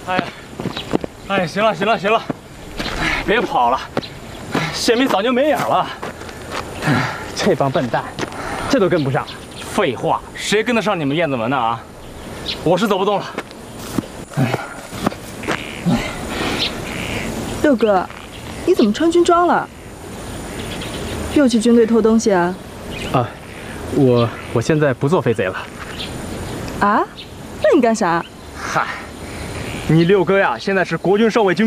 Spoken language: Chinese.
哎，行了，别跑了，县民早就没影了。这帮笨蛋，这都跟不上。废话，谁跟得上你们燕子门呢啊？我是走不动了。 六哥，你怎么穿军装了？又去军队偷东西啊？ 啊，我现在不做飞贼了。 啊？那你干啥？ 嗨，你六哥呀，现在是国军少尉军。